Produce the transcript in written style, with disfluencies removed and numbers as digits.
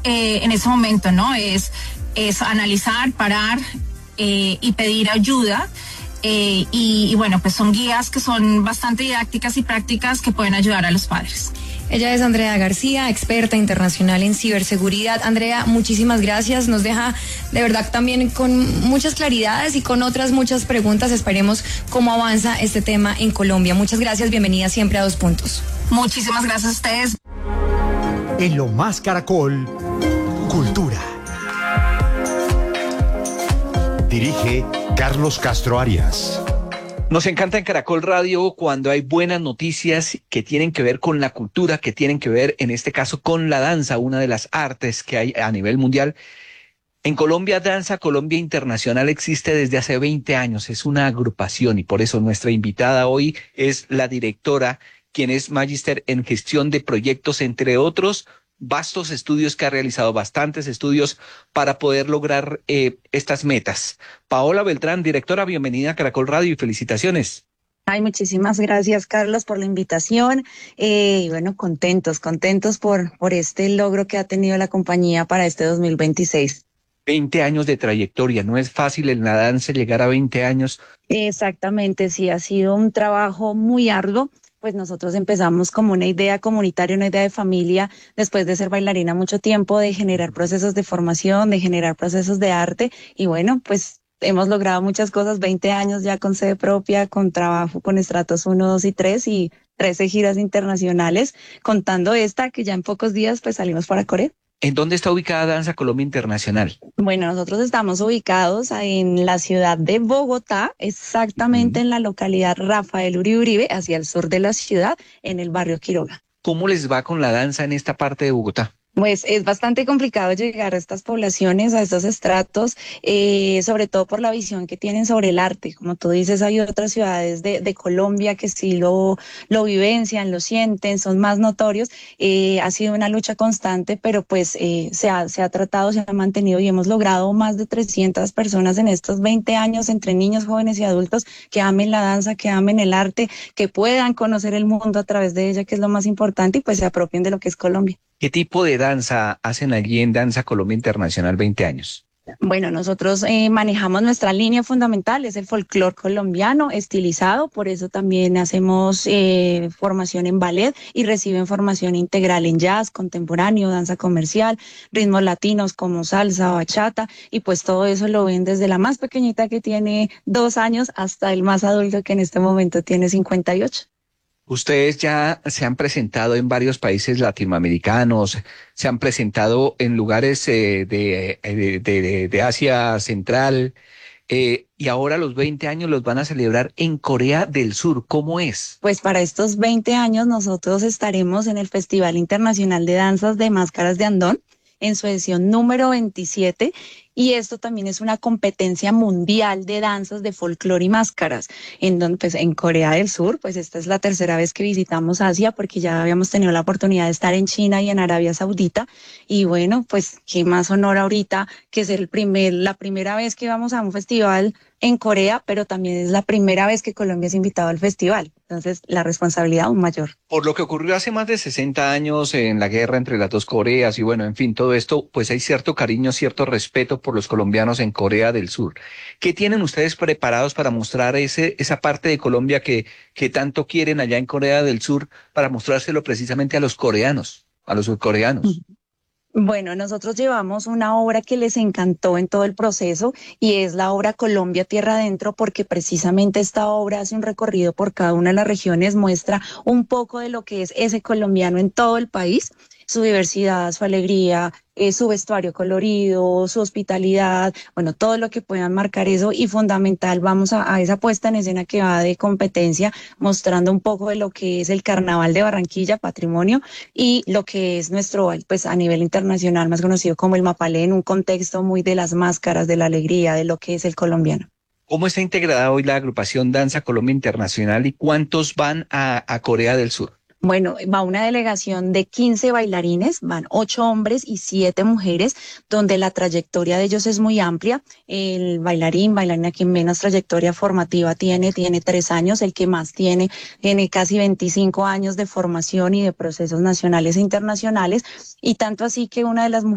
en ese momento, ¿no? Es analizar, parar y pedir ayuda. Y bueno, pues son guías que son bastante didácticas y prácticas que pueden ayudar a los padres. Ella es Andrea García, experta internacional en ciberseguridad. Andrea, muchísimas gracias. Nos deja de verdad también con muchas claridades y con otras muchas preguntas. Esperemos cómo avanza este tema en Colombia. Muchas gracias, bienvenida siempre a Dos Puntos. Muchísimas gracias a ustedes. En Lo Más Caracol, Cultura. Dirige Carlos Castro Arias. Nos encanta en Caracol Radio cuando hay buenas noticias que tienen que ver con la cultura, que tienen que ver, en este caso, con la danza, una de las artes que hay a nivel mundial. En Colombia, Danza Colombia Internacional existe desde hace 20 años, es una agrupación y por eso nuestra invitada hoy es la directora, quien es magíster en gestión de proyectos, entre otros vastos estudios que ha realizado, bastantes estudios para poder lograr estas metas. Paola Beltrán, directora, bienvenida a Caracol Radio y felicitaciones. Ay, muchísimas gracias, Carlos, por la invitación. Y bueno, contentos por este logro que ha tenido la compañía para este 2026. 20 años de trayectoria, no es fácil en la danza llegar a 20 años. Exactamente, sí, ha sido un trabajo muy arduo. Pues nosotros empezamos como una idea comunitaria, una idea de familia, después de ser bailarina mucho tiempo, de generar procesos de formación, de generar procesos de arte. Y bueno, pues hemos logrado muchas cosas, 20 años ya con sede propia, con trabajo con estratos 1, 2 y 3 y 13 giras internacionales, contando esta que ya en pocos días pues salimos para Corea. ¿En dónde está ubicada Danza Colombia Internacional? Bueno, nosotros estamos ubicados en la ciudad de Bogotá, exactamente en la localidad Rafael Uribe, hacia el sur de la ciudad, en el barrio Quiroga. ¿Cómo les va con la danza en esta parte de Bogotá? Pues es bastante complicado llegar a estas poblaciones, a estos estratos, sobre todo por la visión que tienen sobre el arte. Como tú dices, hay otras ciudades de Colombia que sí lo vivencian, lo sienten, son más notorios. Ha sido una lucha constante, pero pues se ha tratado, se ha mantenido y hemos logrado más de 300 personas en estos 20 años, entre niños, jóvenes y adultos, que amen la danza, que amen el arte, que puedan conocer el mundo a través de ella, que es lo más importante, y pues se apropien de lo que es Colombia. ¿Qué tipo de danza hacen allí en Danza Colombia Internacional 20 años? Bueno, nosotros manejamos nuestra línea fundamental, es el folclore colombiano estilizado, por eso también hacemos formación en ballet y reciben formación integral en jazz, contemporáneo, danza comercial, ritmos latinos como salsa, bachata, y pues todo eso lo ven desde la más pequeñita que tiene 2 años hasta el más adulto que en este momento tiene 58. Ustedes ya se han presentado en varios países latinoamericanos, se han presentado en lugares de Asia Central, y ahora los 20 años los van a celebrar en Corea del Sur. ¿Cómo es? Pues para estos 20 años nosotros estaremos en el Festival Internacional de Danzas de Máscaras de Andón, en su edición número 27, y esto también es una competencia mundial de danzas de folclore y máscaras, en donde pues en Corea del Sur, pues esta es la tercera vez que visitamos Asia, porque ya habíamos tenido la oportunidad de estar en China y en Arabia Saudita, y bueno, pues qué más honor ahorita que ser la primera vez que vamos a un festival en Corea, pero también es la primera vez que Colombia es invitado al festival. Entonces, la responsabilidad aún mayor. Por lo que ocurrió hace más de 60 años en la guerra entre las dos Coreas y bueno, en fin, todo esto, pues hay cierto cariño, cierto respeto por los colombianos en Corea del Sur. ¿Qué tienen ustedes preparados para mostrar esa parte de Colombia que tanto quieren allá en Corea del Sur, para mostrárselo precisamente a los coreanos, a los surcoreanos? Bueno, nosotros llevamos una obra que les encantó en todo el proceso y es la obra Colombia Tierra Adentro, porque precisamente esta obra hace un recorrido por cada una de las regiones, muestra un poco de lo que es ese colombiano en todo el país, su diversidad, su alegría, su vestuario colorido, su hospitalidad, bueno, todo lo que puedan marcar eso, y fundamental, vamos a esa puesta en escena que va de competencia, mostrando un poco de lo que es el Carnaval de Barranquilla, patrimonio, y lo que es nuestro, pues a nivel internacional, más conocido como el Mapalé, en un contexto muy de las máscaras, de la alegría, de lo que es el colombiano. ¿Cómo está integrada hoy la agrupación Danza Colombia Internacional y cuántos van a Corea del Sur? Bueno, va una delegación de 15 bailarines, van 8 hombres y 7 mujeres, donde la trayectoria de ellos es muy amplia. El bailarina que menos trayectoria formativa tiene 3 años, el que más tiene casi 25 años de formación y de procesos nacionales e internacionales, y tanto así que una de las